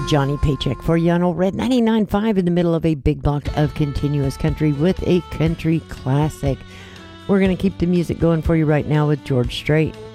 Johnny Paycheck for you on old Red 99.5 in the middle of a big block of continuous country with a country classic. We're going to keep the music going for you right now with George Strait.